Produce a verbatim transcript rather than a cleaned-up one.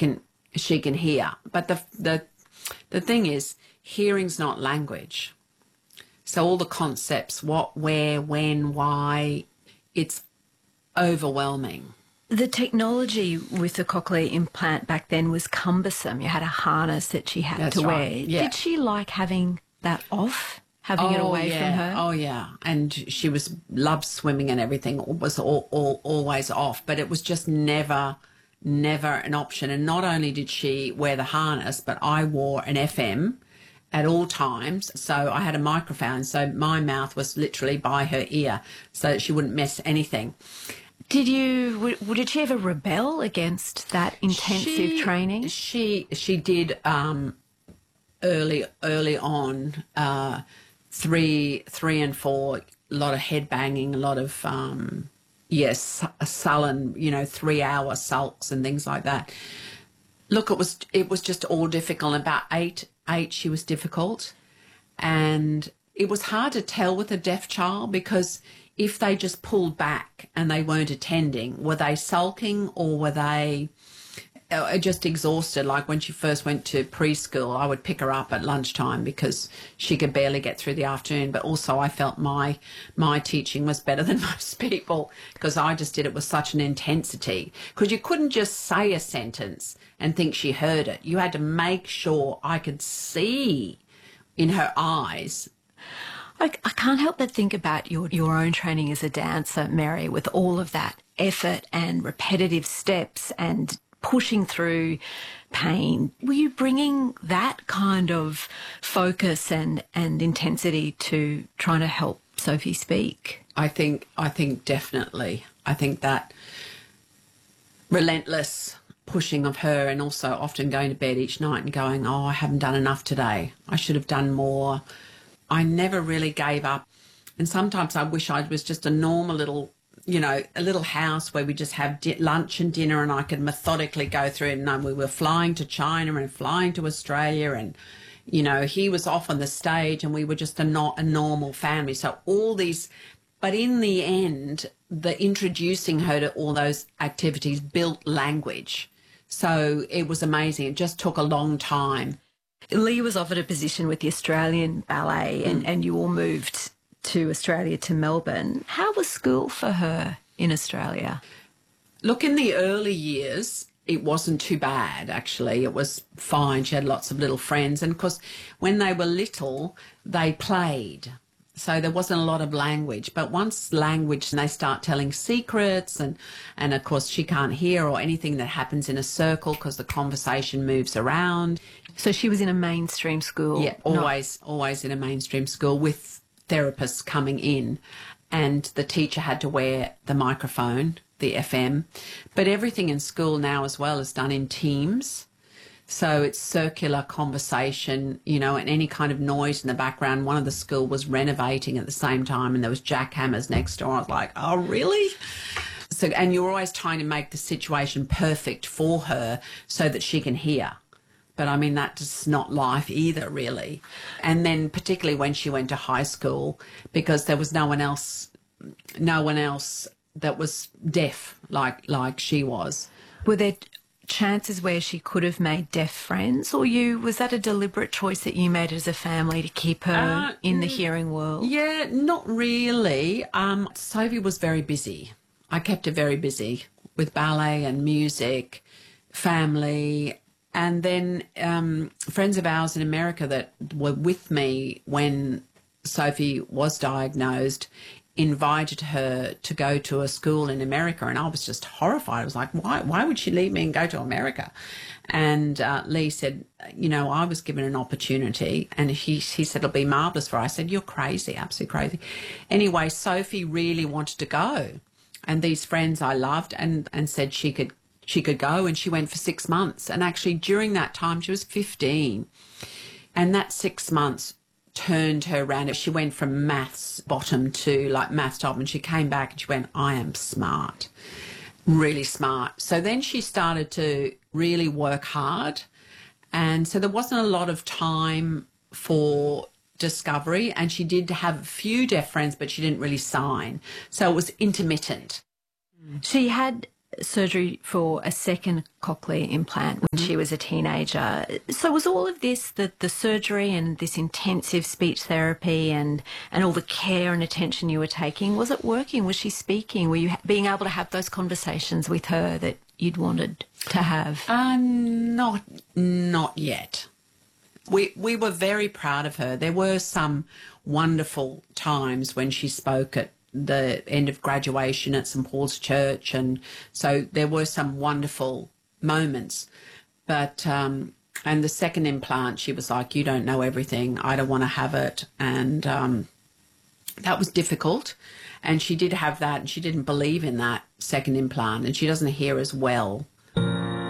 can she can hear. But the the the thing is, hearing's not language. So all the concepts, what, where, when, why, it's overwhelming. The technology with the cochlear implant back then was cumbersome. You had a harness that she had That's to right. wear. Yeah. Did she like having that off, having oh, it away yeah. from her? Oh, yeah. And she was loved swimming and everything, was all, all, always off. But it was just never, never an option. And not only did she wear the harness, but I wore an F M at all times. So I had a microphone, so my mouth was literally by her ear so that she wouldn't miss anything. Did you, w- did she ever rebel against that intensive she, training? She she did um, early early on, uh, three three and four, a lot of head banging, a lot of um, yes, sullen, you know, three hour sulks and things like that. Look, it was it was just all difficult. About eight eight, she was difficult, and it was hard to tell with a deaf child because if they just pulled back and they weren't attending, were they sulking or were they uh, just exhausted? Like when she first went to preschool, I would pick her up at lunchtime because she could barely get through the afternoon. But also I felt my my teaching was better than most people because I just did it with such an intensity. Because you couldn't just say a sentence and think she heard it. You had to make sure I could see in her eyes. I, I can't help but think about your, your own training as a dancer, Mary, with all of that effort and repetitive steps and pushing through pain. Were you bringing that kind of focus and, and intensity to trying to help Sophie speak? I think, I think definitely. I think that relentless pushing of her, and also often going to bed each night and going, oh, I haven't done enough today. I should have done more. I never really gave up. And sometimes I wish I was just a normal little, you know, a little house where we just have di- lunch and dinner and I could methodically go through it. And we were flying to China and flying to Australia and, you know, he was off on the stage and we were just a not a normal family. So all these, but in the end, the introducing her to all those activities built language. So it was amazing. It just took a long time. Lee was offered a position with the Australian Ballet and, mm. and you all moved to Australia, to Melbourne. How was school for her in Australia? Look, in the early years, it wasn't too bad, actually. It was fine. She had lots of little friends. And, of course, when they were little, they played. So there wasn't a lot of language. But once language, and they start telling secrets and, and, of course, she can't hear or anything that happens in a circle because the conversation moves around. So she was in a mainstream school? Yeah, always, not... always in a mainstream school with therapists coming in. And the teacher had to wear the microphone, the F M. But everything in school now as well is done in teams. So it's circular conversation, you know, and any kind of noise in the background. One of the school was renovating at the same time and there was jackhammers next door. I was like, oh, really? So, and you're always trying to make the situation perfect for her so that she can hear. But, I mean, that's not life either, really. And then particularly when she went to high school, because there was no one else, no one else that was deaf like like she was. Were there chances where she could have made deaf friends, or you was that a deliberate choice that you made as a family to keep her uh, in the hearing world? Yeah, not really. Um, Sophie was very busy. I kept her very busy with ballet and music, family. And then um, friends of ours in America that were with me when Sophie was diagnosed invited her to go to a school in America, and I was just horrified. I was like, why why would she leave me and go to America? And uh, Lee said, you know, I was given an opportunity, and he, he said, it'll be marvellous for her. I said, you're crazy, absolutely crazy. Anyway, Sophie really wanted to go, and these friends I loved and, and said she could she could go, and she went for six months. And actually during that time, she was fifteen, and that six months turned her around. She went from maths bottom to like maths top, and she came back and she went, I am smart, really smart. So then she started to really work hard, and so there wasn't a lot of time for discovery, and she did have a few deaf friends, but she didn't really sign. So it was intermittent. She had surgery for a second cochlear implant when Mm-hmm. she was a teenager. So was all of this, the, the surgery and this intensive speech therapy and, and all the care and attention you were taking, was it working? Was she speaking? Were you ha- being able to have those conversations with her that you'd wanted to have? Uh, not, not yet. We we were very proud of her. There were some wonderful times when she spoke at the end of graduation at St Paul's Church, and so there were some wonderful moments. But um, and the second implant, she was like, "You don't know everything. I don't want to have it," and um, that was difficult. And she did have that, and she didn't believe in that second implant, and she doesn't hear as well